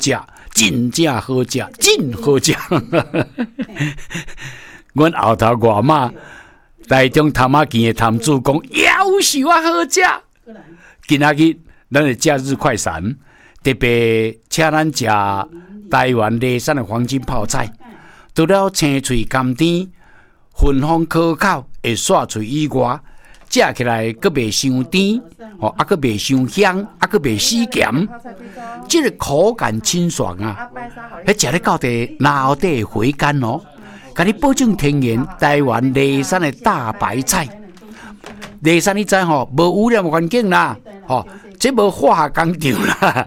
食，真正好食，真好食。阮后头外妈台中潭仔墘的摊主讲，夭寿啊好食。今仔日咱的假日快闪，特别请咱食台湾梨山的黄金泡菜，除了青脆甘甜、芬芳可口，会刷脆以外，食起来佫袂伤甜，啊佫袂伤香，啊佫袂死咸，这个口感清爽啊！迄食咧到底脑底回甘哦，甲你保证天然台湾梨山的大白菜。梨山你知吼，无污染环境啦，这无化学工厂啦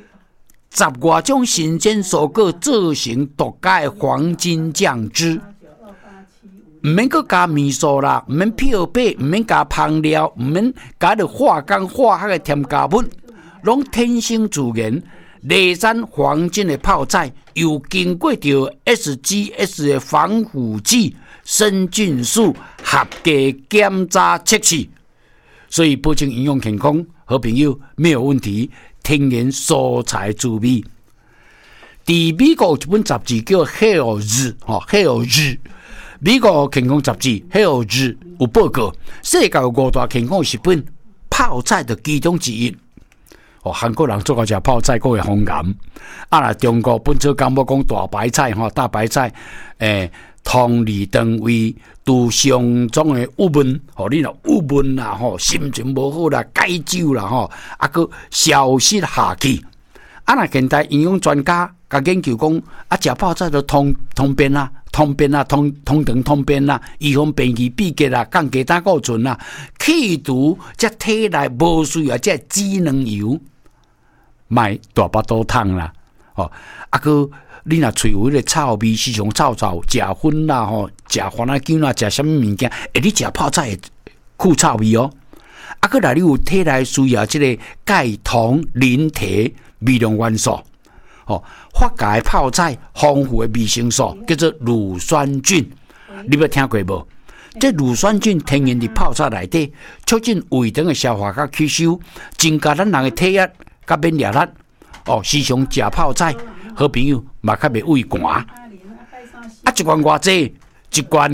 ，10外种新鲜蔬果做成独家的黄金酱汁。唔免搁加味素啦，唔免漂白，唔免加香料，唔免加着化工化学的添加物，拢天生自然。梨山黄金的泡菜又经过着 SGS 的防腐剂、生菌素合格检查测试，所以保证营养健康。好朋友没有问题，天然蔬菜滋味。伫美国有一本杂志叫《Health》，Health。美国健康杂志《Health》有报告，世界有5大健康食品，泡菜的其中之一。韩国人做个食泡菜，佫会风癌。那中国本草纲目讲大白菜，大白菜，通利肠胃，除上种的郁闷，你若郁闷啦，心情无好啦，解酒啦，佫消失下去。那现代营养专家甲研究讲，食泡菜就通便啦。通肠通便啦，预防便秘闭结啦，降低胆固醇啦，去除这体内无需要这脂肪油，卖大巴肚痛啦，佫你若喙有迄个臭味，时常臭，食薰啦，食番仔姜啦，食什么物件，你食泡菜会去臭味哦。佫若你有体内需要这个钙、铜、磷、铁、微量元素。发酵的泡菜丰富的维生素叫做乳酸菌，你捌听过无？这乳酸菌天然伫泡菜内底，促进胃肠的消化甲吸收，增加咱人的体液甲免疫力。时常食泡菜，好朋友嘛较袂胃寒。一罐偌济？一罐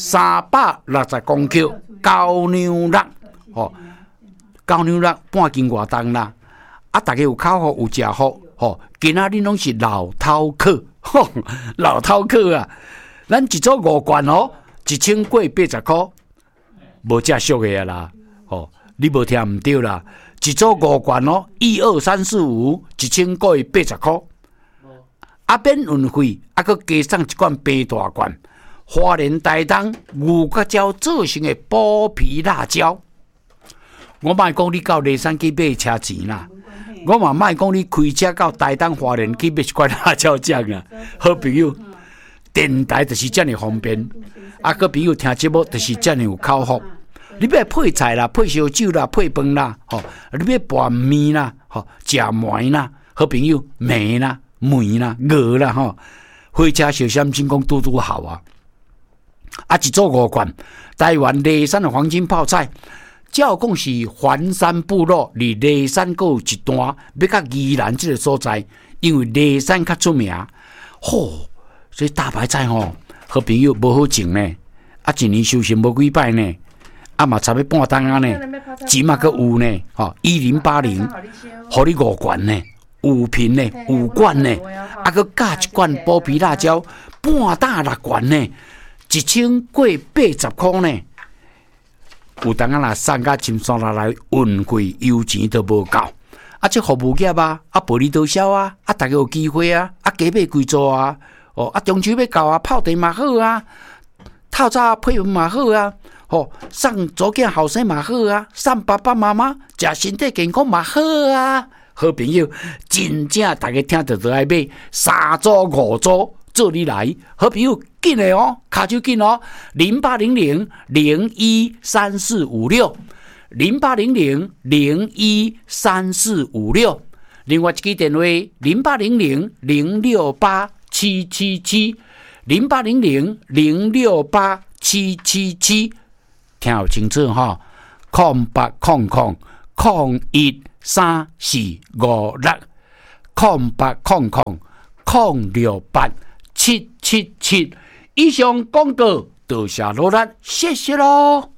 360公克高粱肉，高粱肉半斤外重啦。大家有口福有食福。今仔日拢是老饕客，老饕客啊！咱一组5罐，1000过80块，无这俗的啦。你无听唔对啦，一组5罐1、2、3、4、5，1000过80块。免运费，佫加送一罐白大罐，花莲台东牛角椒做成的剥皮辣椒。我莫讲你到梨山去买车钱啦。我嘛莫讲你开车到台东花莲去买一罐辣椒酱啊！好朋友，电台就是这么方便，各朋友听节目就是这么有口福。你要配菜啦，配烧酒啦，配饭啦，你要拌面啦，食糜啦，好朋友糜啦、梅啦、鹅啦，火车小三真讲拄好啊！一组5罐，台湾梨山的黄金泡菜。照讲是环山部落，离梨山还有一段，要到宜兰这个所在，因为梨山较出名。所以大白菜好朋友无好种呢，一年修行无几摆呢，嘛差不多半当呢，钱嘛阁有呢，1080，互你5罐呢，有瓶呢，有罐呢，阁加一罐剥皮辣椒，半打6罐呢，1000过80块呢。有当若送到深山来，运费油钱都无够。这服务业啊，薄利多销啊，大家有机会啊，加买几组啊，中秋要到啊，泡茶嘛好啊，透早配饭嘛好啊，送祖囝后生嘛好啊，送爸爸妈妈食身体健康嘛好啊。好朋友，真正大家听到都爱买3组5组。做你来，好朋友紧的卡手紧0800-013456，0800-013456，另外一支电话0800-0687777，0800-0687777，听好清楚0800013456。 0800-068-777。以上广告，多谢罗兰，谢谢喽。